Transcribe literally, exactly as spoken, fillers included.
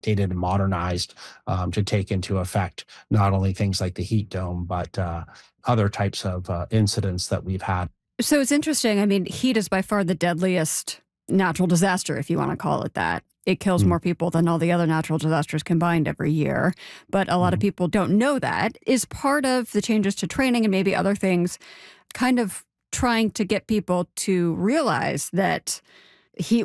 updated and modernized um, to take into effect not only things like the heat dome, but uh, other types of uh, incidents that we've had. So it's interesting. I mean, heat is by far the deadliest natural disaster, if you want to call it that. It kills Mm, more people than all the other natural disasters combined every year. But a lot of mhm. people don't know that. Is part of the changes to training and maybe other things kind of trying to get people to realize that heat